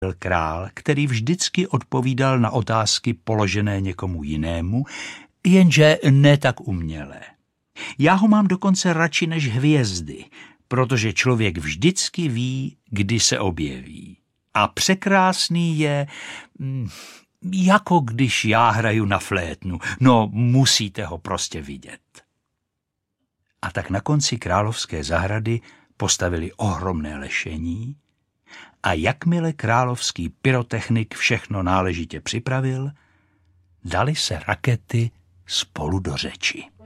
Byl král, který vždycky odpovídal na otázky položené někomu jinému, jenže ne tak uměle. Já ho mám dokonce radši než hvězdy, protože člověk vždycky ví, kdy se objeví. A překrásný je, jako když já hraju na flétnu. No, musíte ho prostě vidět. A tak na konci královské zahrady postavili ohromné lešení a jakmile královský pyrotechnik všechno náležitě připravil, dali se rakety spolu do řeči.